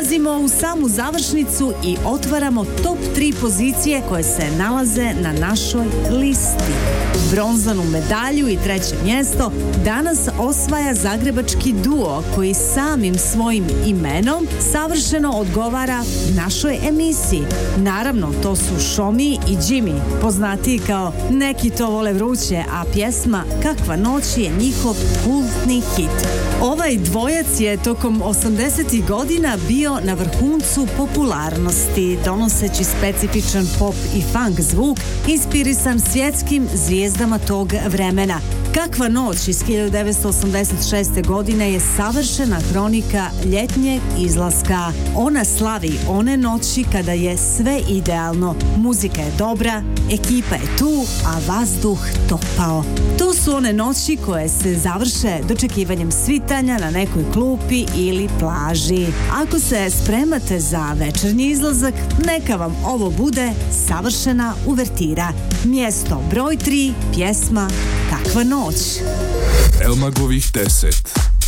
Dolazimo u samu završnicu i otvaramo top 3 pozicije koje se nalaze na našoj listi. Bronzanu medalju i 3. mjesto danas osvaja zagrebački duo koji samim svojim imenom savršeno odgovara našoj emisiji. Naravno, to su Šomi i Jimmy, poznatiji kao Neki to vole vruće, a pjesma Kakva noć je njihov kultni hit. Ovaj dvojac je tokom 80. godina bio na vrhuncu popularnosti, donoseći specifičan pop i funk zvuk inspirisan svjetskim zvijezdama tog vremena. Kakva noć iz 1986. godine je savršena hronika ljetnjeg izlaska. Ona slavi one noći kada je sve idealno. Muzika je dobra, ekipa je tu, a vazduh topao. To su one noći koje se završe dočekivanjem svitanja na nekoj klupi ili plaži. Ako se spremate za večernji izlazak, neka vam ovo bude savršena uvertira. Mjesto broj 3, pjesma Kakva noć. Elmagovih 10.